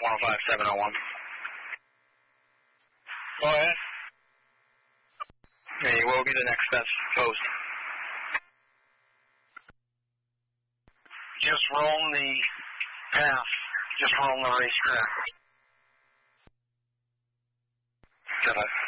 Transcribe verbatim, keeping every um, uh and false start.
one oh five seven oh one. Go ahead. Hey, what will be the next steps post? Just roam the path. Just roam the racetrack. Got it.